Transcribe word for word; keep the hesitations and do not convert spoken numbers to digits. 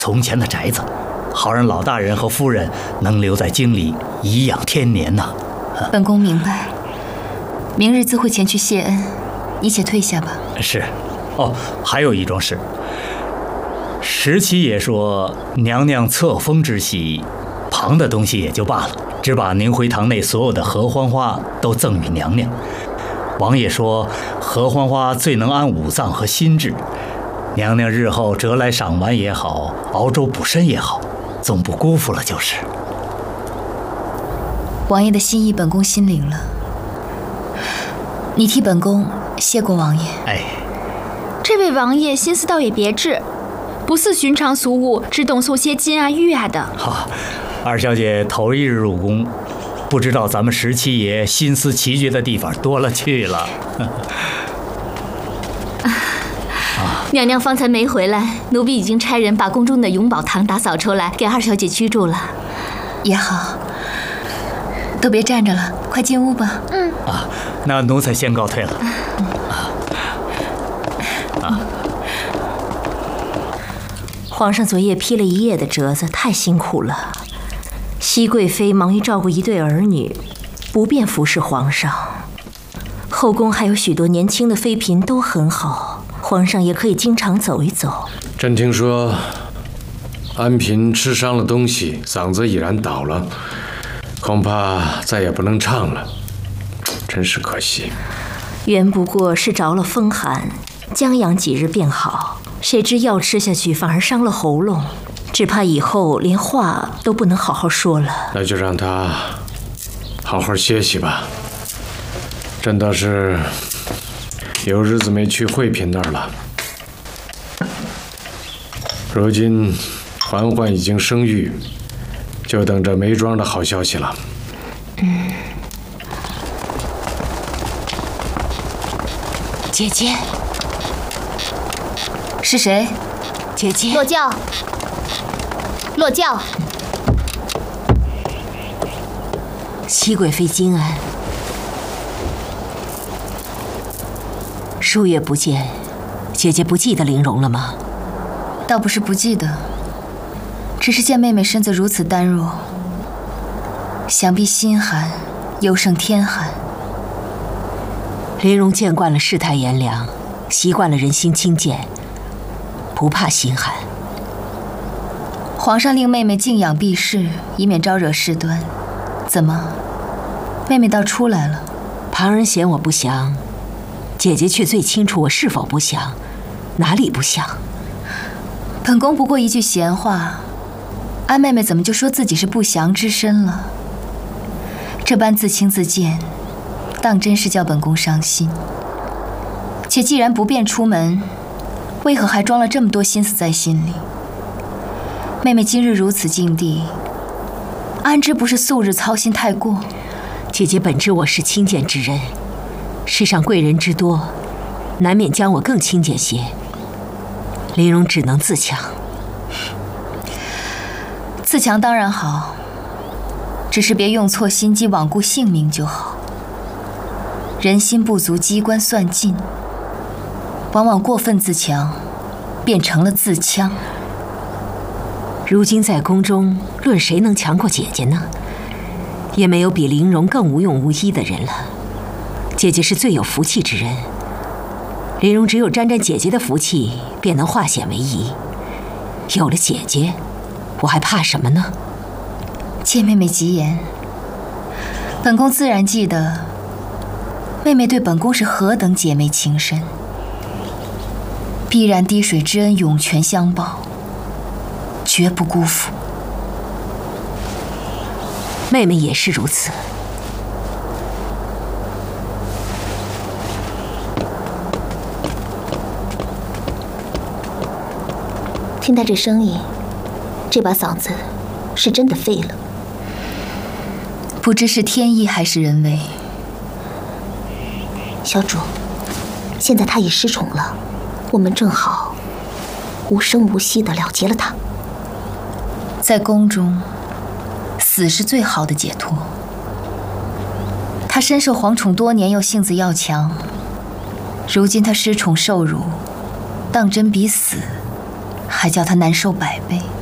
从前的宅子，好让老大人和夫人能留在京里颐养天年呐。 本宫明白，明日自会前去谢恩，你且退下吧。 是。哦，还有一桩事，石七爷说娘娘册封之喜，旁的东西也就罢了，只把宁辉堂内所有的合欢花都赠与娘娘。王爷说合欢花最能安五脏和心智，娘娘日后折来赏玩也好，熬粥补身也好，总不辜负了就是。 王爷的心意，本宫心领了。你替本宫谢过王爷。 哎， 这位王爷心思倒也别致，不似寻常俗物，只懂送些金啊玉啊的。 好，二小姐头一日入宫，不知道咱们十七爷心思奇绝的地方多了去了。 啊，娘娘方才没回来，奴婢已经差人把宫中的永宝堂打扫出来，给二小姐居住了。 也好，都别站着了，快进屋吧。 嗯。 啊，那奴才先告退了。 嗯。 啊。 皇上昨夜批了一夜的折子，太辛苦了。熹贵妃忙于照顾一对儿女，不便服侍皇上。后宫还有许多年轻的妃嫔都很好，皇上也可以经常走一走。 朕听说安嫔吃伤了东西，嗓子已然倒了，恐怕再也不能唱了，真是可惜。 原不过是着了风寒，将养几日便好，谁知药吃下去反而伤了喉咙，只怕以后连话都不能好好说了。 那就让她好好歇息吧。朕倒是有日子没去惠嫔那儿了。如今嬛嬛已经生育，就等着眉庄的好消息了。 嗯。姐姐，是谁？姐姐。 落轿。落轿。 熹贵妃金安，数月不见，姐姐不记得玲珑了吗？ 倒不是不记得，只是见妹妹身子如此单弱，想必心寒尤胜天寒。 玲珑见惯了世态炎凉，习惯了人心轻贱，不怕心寒。 皇上令妹妹静养避世，以免招惹事端。怎么，妹妹倒出来了？ 旁人嫌我不祥，姐姐却最清楚我是否不祥，哪里不祥？ 本宫不过一句闲话，安妹妹怎么就说自己是不祥之身了？这般自轻自贱，当真是叫本宫伤心。且既然不便出门，为何还装了这么多心思在心里？妹妹今日如此境地，安知不是素日操心太过？ 姐姐本知我是轻贱之人，世上贵人之多，难免将我更轻贱些。玲珑只能自强。 自强当然好，只是别用错心机，罔顾性命就好。人心不足，机关算尽，往往过分自强，变成了自戕。 如今在宫中，论谁能强过姐姐呢？也没有比玲珑更无用无依的人了。姐姐是最有福气之人，玲珑只有沾沾姐姐的福气，便能化险为夷。有了姐姐，我还怕什么呢？ 借妹妹吉言，本宫自然记得，妹妹对本宫是何等姐妹情深，必然滴水之恩涌泉相报，绝不辜负。 妹妹也是如此。听到这声音，这把嗓子是真的废了。 不知是天意还是人为。 小主，现在他已失宠了，我们正好无声无息地了结了他。 在宫中，死是最好的解脱。他深受皇宠多年，又性子要强，如今他失宠受辱，当真比死还叫他难受百倍。